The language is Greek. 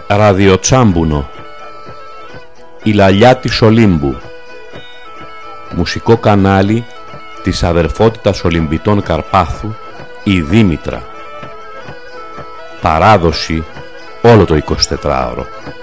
Ραδιοτσάμπουνο. Η λαλιά της Ολύμπου. Μουσικό κανάλι της αδερφότητας Ολυμπητών Καρπάθου, η Δήμητρα. Παράδοση όλο το 24ωρο.